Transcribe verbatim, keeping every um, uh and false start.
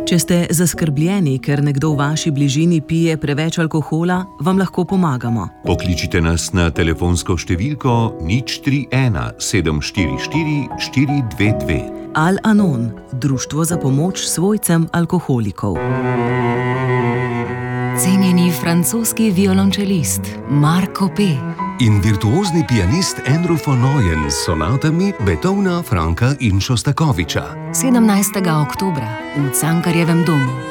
Če ste zaskrbljeni, ker nekdo v vaši bližini pije preveč alkohola, vam lahko pomagamo. Pokličite nas na telefonsko številko nič tri ena sedem štiri štiri štiri dve dve. Al-Anon, društvo za pomoč svojcem alkoholikov. Cenjeni francoski violončelist Marco P. in virtuozni pianist Andrew von Neuen s sonatami Beethovna, Franka in Šostakoviča. sedemnajstega oktobra v Cankarjevem domu.